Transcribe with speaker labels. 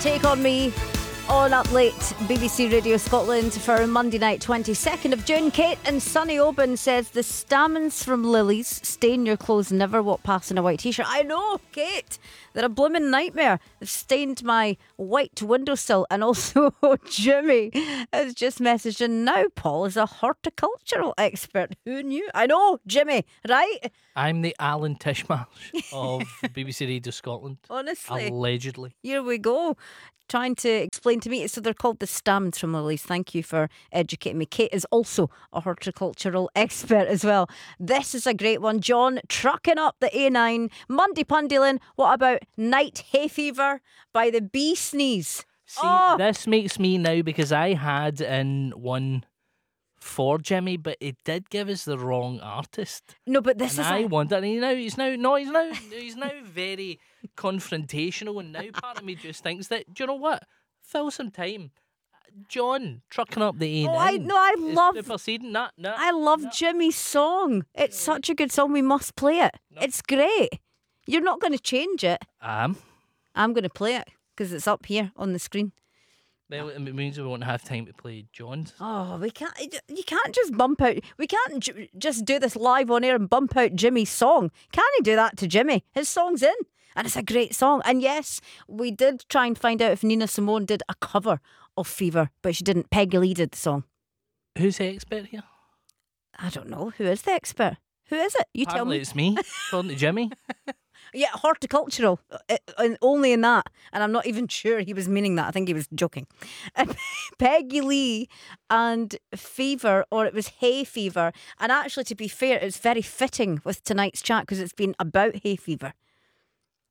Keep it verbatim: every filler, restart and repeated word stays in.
Speaker 1: Take On Me on Up Late, B B C Radio Scotland for Monday night, twenty-second of June. Kate and Sonny Oban says the stamens from lilies stain your clothes, never walk past in a white t-shirt. I know, Kate, they're a blooming nightmare. They've stained my white windowsill. And also Jimmy has just messaged in, now Paul is a horticultural expert. Who knew? I know, Jimmy, right?
Speaker 2: I'm the Alan Tishmarsh of B B C Radio Scotland.
Speaker 1: Honestly.
Speaker 2: Allegedly.
Speaker 1: Here we go. Trying to explain to me. So they're called the stamens from lilies. Thank you for educating me. Kate is also a horticultural expert as well. This is a great one. John trucking up the A nine. Monday Pundilin. What about Night Hay Fever by the Bee Sneeze?
Speaker 2: See,
Speaker 1: Oh.
Speaker 2: this makes me now, because I had in one for Jimmy, but it did give us the wrong artist.
Speaker 1: No, but this
Speaker 2: and
Speaker 1: is
Speaker 2: I
Speaker 1: a-
Speaker 2: wonder, and he now he's now no, he's now he's now very confrontational, and now part of me just thinks that, do you know what? Fill some time. John trucking up the A nine.
Speaker 1: Oh, I no, I
Speaker 2: is
Speaker 1: love
Speaker 2: superseding that. No,
Speaker 1: I love
Speaker 2: no.
Speaker 1: Jimmy's song. It's such a good song. We must play it.
Speaker 2: No.
Speaker 1: It's great. You're not going to change it.
Speaker 2: Um,
Speaker 1: I'm going to play it because it's up here on the screen.
Speaker 2: well, it means we won't have time to play John's.
Speaker 1: Oh, we can't. You can't just bump out. We can't j- just do this live on air and bump out Jimmy's song. Can he do that to Jimmy? His song's in, and it's a great song. And yes, we did try and find out if Nina Simone did a cover of Fever, but she didn't. Peggy Lee did the song.
Speaker 2: Who's the expert here?
Speaker 1: I don't know. Who is the expert? Who is it? You tell
Speaker 2: Apparently
Speaker 1: me.
Speaker 2: it's me, according to Jimmy.
Speaker 1: Yeah, horticultural, uh, and only in that. And I'm not even sure he was meaning that. I think he was joking. Peggy Lee and Fever, or it was Hay Fever. And actually, to be fair, it's very fitting with tonight's chat because it's been about hay fever.